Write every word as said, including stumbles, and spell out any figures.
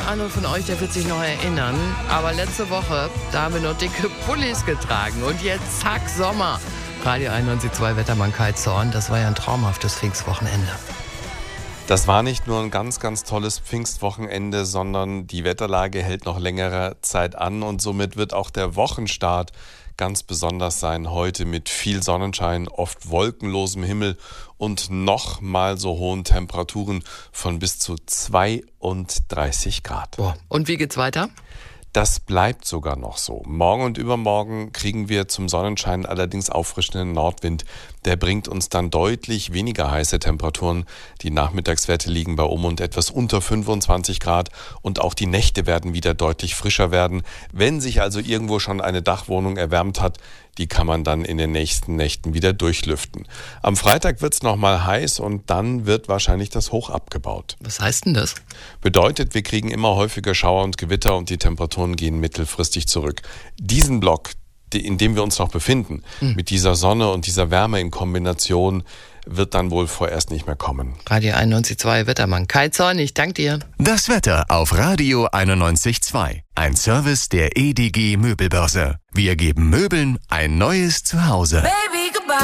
oder andere von euch, der wird sich noch erinnern. Aber letzte Woche, da haben wir noch dicke Pullis getragen. Und jetzt, zack, Sommer. Radio einundneunzig Komma zwei Wettermann Kai Zorn. Das war ja ein traumhaftes Pfingstwochenende. Das war nicht nur ein ganz, ganz tolles Pfingstwochenende, sondern die Wetterlage hält noch längere Zeit an. Und somit wird auch der Wochenstart ganz besonders sein. Heute mit viel Sonnenschein, oft wolkenlosem Himmel und noch mal so hohen Temperaturen von bis zu zweiunddreißig Grad. Boah. Und wie geht's weiter? Das bleibt sogar noch so. Morgen und übermorgen kriegen wir zum Sonnenschein allerdings auffrischenden Nordwind. Der bringt uns dann deutlich weniger heiße Temperaturen. Die Nachmittagswerte liegen bei um und etwas unter fünfundzwanzig Grad und auch die Nächte werden wieder deutlich frischer werden. Wenn sich also irgendwo schon eine Dachwohnung erwärmt hat, die kann man dann in den nächsten Nächten wieder durchlüften. Am Freitag wird's noch mal heiß und dann wird wahrscheinlich das Hoch abgebaut. Was heißt denn das? Bedeutet, wir kriegen immer häufiger Schauer und Gewitter und die Temperaturen gehen mittelfristig zurück. Diesen Block, in dem wir uns noch befinden, mhm. mit dieser Sonne und dieser Wärme in Kombination, wird dann wohl vorerst nicht mehr kommen. Radio einundneunzig Komma zwei Wettermann Kai Zorn, ich danke dir. Das Wetter auf Radio einundneunzig Komma zwei. Ein Service der E D G Möbelbörse. Wir geben Möbeln ein neues Zuhause. Baby,